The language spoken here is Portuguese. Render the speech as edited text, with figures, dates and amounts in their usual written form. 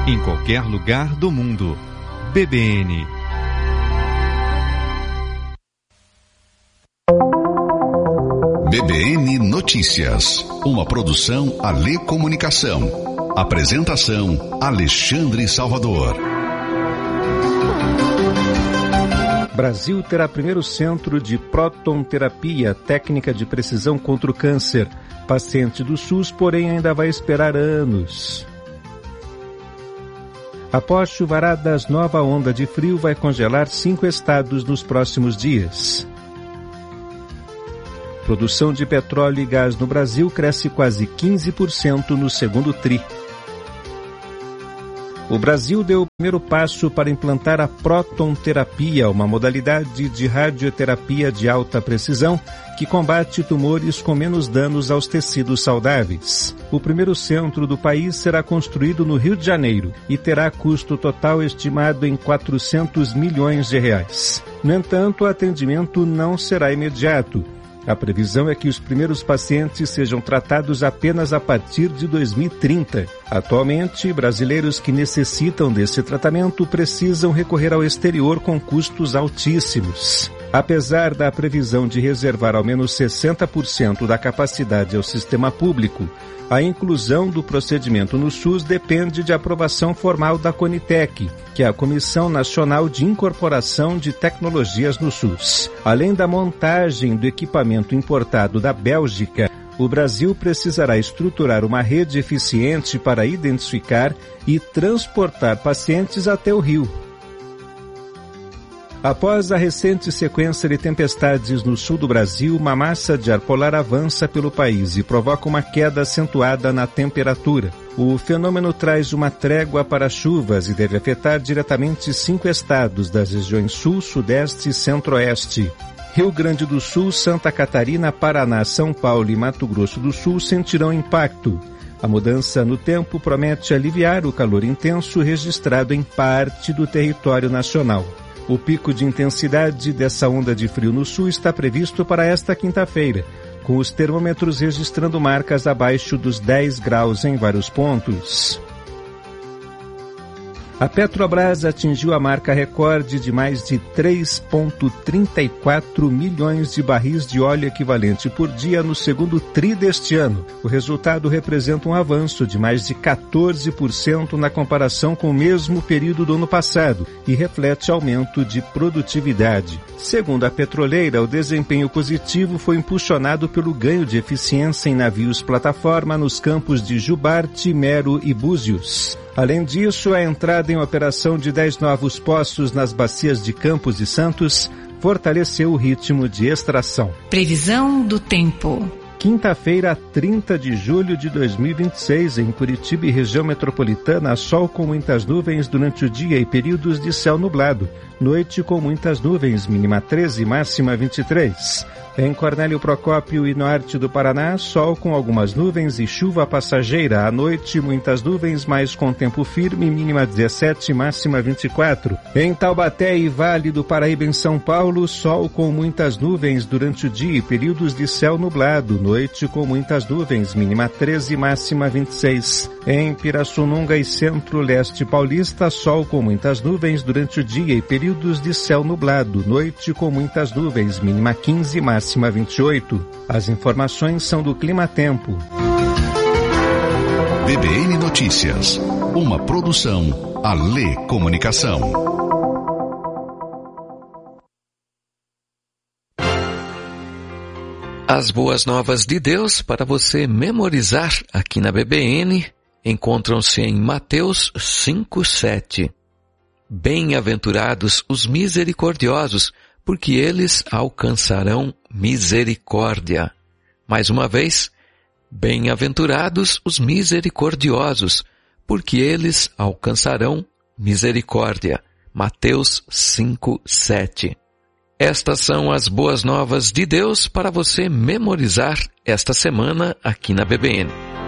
em qualquer lugar do mundo. BBN. BBN Notícias, uma produção Alê Comunicação. Apresentação Alexandre Salvador. Brasil terá primeiro centro de próton-terapia, técnica de precisão contra o câncer. Paciente do SUS, porém, ainda vai esperar anos. Após chuvaradas, nova onda de frio vai congelar 5 estados nos próximos dias. Produção de petróleo e gás no Brasil cresce quase 15% no segundo tri. O Brasil deu o primeiro passo para implantar a próton-terapia, uma modalidade de radioterapia de alta precisão que combate tumores com menos danos aos tecidos saudáveis. O primeiro centro do país será construído no Rio de Janeiro e terá custo total estimado em R$400 milhões. No entanto, o atendimento não será imediato. A previsão é que os primeiros pacientes sejam tratados apenas a partir de 2030. Atualmente, brasileiros que necessitam desse tratamento precisam recorrer ao exterior com custos altíssimos. Apesar da previsão de reservar ao menos 60% da capacidade ao sistema público, a inclusão do procedimento no SUS depende de aprovação formal da CONITEC, que é a Comissão Nacional de Incorporação de Tecnologias no SUS. Além da montagem do equipamento importado da Bélgica, o Brasil precisará estruturar uma rede eficiente para identificar e transportar pacientes até o Rio. Após a recente sequência de tempestades no sul do Brasil, uma massa de ar polar avança pelo país e provoca uma queda acentuada na temperatura. O fenômeno traz uma trégua para chuvas e deve afetar diretamente 5 estados das regiões Sul, Sudeste e Centro-Oeste. Rio Grande do Sul, Santa Catarina, Paraná, São Paulo e Mato Grosso do Sul sentirão impacto. A mudança no tempo promete aliviar o calor intenso registrado em parte do território nacional. O pico de intensidade dessa onda de frio no sul está previsto para esta quinta-feira, com os termômetros registrando marcas abaixo dos 10 graus em vários pontos. A Petrobras atingiu a marca recorde de mais de 3,34 milhões de barris de óleo equivalente por dia no segundo tri deste ano. O resultado representa um avanço de mais de 14% na comparação com o mesmo período do ano passado e reflete aumento de produtividade. Segundo a petroleira, o desempenho positivo foi impulsionado pelo ganho de eficiência em navios plataforma nos campos de Jubarte, Mero e Búzios. Além disso, a entrada em operação de 10 novos poços nas bacias de Campos e Santos fortaleceu o ritmo de extração. Previsão do tempo. Quinta-feira, 30 de julho de 2026, em Curitiba e região metropolitana, sol com muitas nuvens durante o dia e períodos de céu nublado. Noite com muitas nuvens, mínima 13, máxima 23. Em Cornélio Procópio e norte do Paraná, sol com algumas nuvens e chuva passageira. À noite, muitas nuvens, mas com tempo firme, mínima 17, máxima 24. Em Taubaté e Vale do Paraíba, em São Paulo, sol com muitas nuvens durante o dia e períodos de céu nublado. Noite com muitas nuvens, mínima 13, máxima 26. Em Pirassununga e Centro-Leste Paulista, sol com muitas nuvens durante o dia e períodos de céu nublado. Noite com muitas nuvens, mínima 15, máxima 28. As informações são do Clima Tempo. BBN Notícias, uma produção Alê Comunicação. As boas novas de Deus para você memorizar aqui na BBN encontram-se em Mateus 5:7. Bem-aventurados os misericordiosos, porque eles alcançarão misericórdia. Mais uma vez, bem-aventurados os misericordiosos, porque eles alcançarão misericórdia. Mateus 5:7. Estas são as boas novas de Deus para você memorizar esta semana aqui na BBN.